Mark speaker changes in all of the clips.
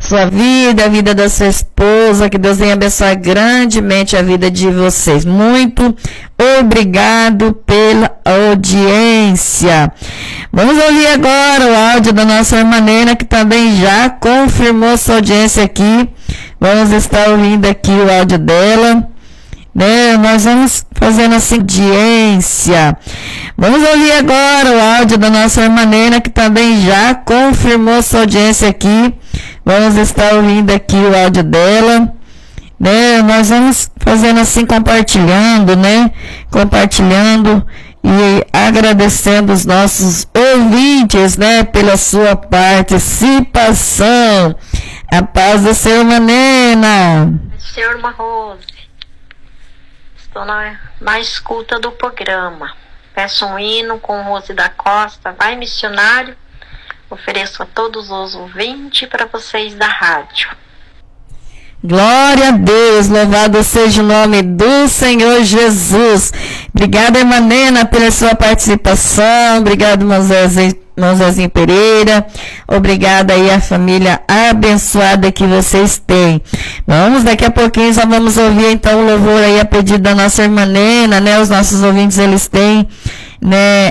Speaker 1: sua vida, a vida da sua esposa, que Deus venha abençoar grandemente a vida de vocês. Muito obrigado pela audiência. Vamos ouvir agora o áudio da nossa irmã Nena, que também já confirmou sua audiência aqui. Vamos estar ouvindo aqui o áudio dela, né? Nós vamos fazendo essa audiência. Vamos ouvir agora o áudio da nossa irmã Nena, que também já confirmou sua audiência aqui. Vamos estar ouvindo aqui o áudio dela, né? Nós vamos fazendo assim, compartilhando, né? Compartilhando e agradecendo os nossos ouvintes, né? Pela sua participação. A paz do Senhor, irmã Nena.
Speaker 2: Senhor, irmã Rose. Estou na escuta do programa. Peço um hino com Rose da Costa. Vai, missionário. Ofereço a todos os ouvintes para vocês da rádio.
Speaker 1: Glória a Deus, louvado seja o nome do Senhor Jesus. Obrigada, irmã Nena, pela sua participação. Obrigado, irmão Zezinho Pereira. Obrigada aí a família abençoada que vocês têm. Vamos, daqui a pouquinho já vamos ouvir então o louvor aí a pedido da nossa irmã Nena, né? Os nossos ouvintes, eles têm, né,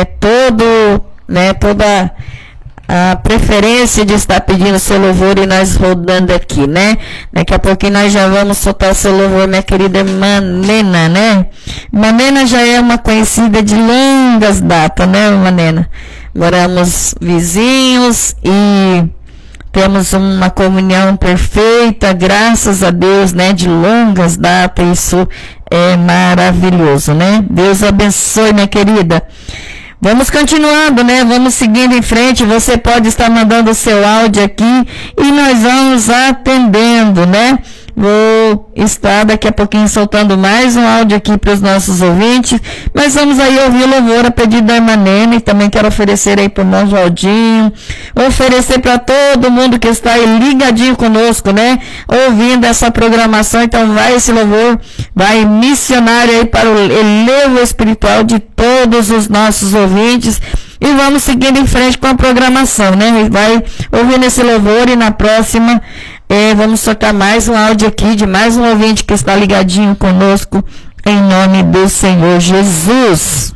Speaker 1: toda a preferência de estar pedindo seu louvor e nós rodando aqui, né? Daqui a pouquinho nós já vamos soltar o seu louvor, minha querida irmã Nena, né? Irmã Nena já é uma conhecida de longas datas, né, irmã Nena? Moramos vizinhos e temos uma comunhão perfeita, graças a Deus, né? De longas datas, isso é maravilhoso, né? Deus abençoe, minha querida. Vamos continuando, né? Vamos seguindo em frente. Você pode estar mandando o seu áudio aqui e nós vamos atendendo, né? Vou estar daqui a pouquinho soltando mais um áudio aqui para os nossos ouvintes. Mas vamos aí ouvir o louvor a pedido da irmã Nena. E também quero oferecer aí para o irmão Valdinho. Oferecer para todo mundo que está aí ligadinho conosco, né? Ouvindo essa programação. Então vai esse louvor, vai missionário aí para o elevo espiritual de todos os nossos ouvintes. E vamos seguindo em frente com a programação, né? Vai ouvindo esse louvor e na próxima vamos tocar mais um áudio aqui de mais um ouvinte que está ligadinho conosco em nome do Senhor Jesus.